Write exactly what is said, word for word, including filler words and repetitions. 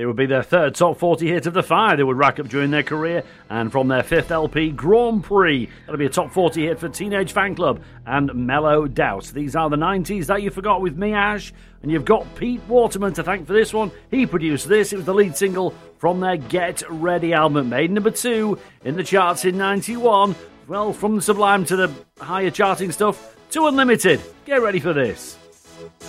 It would be their third top forty hit of the five they would rack up during their career, and from their fifth L P, Grand Prix. That'll be a top forty hit for Teenage Fanclub and Mellow Doubt. These are the nineties that you forgot with me, Ash, and you've got Pete Waterman to thank for this one. He produced this. It was the lead single from their Get Ready album, made number two in the charts in ninety-one. Well, from the Sublime to the higher charting stuff to Unlimited. Get ready for this.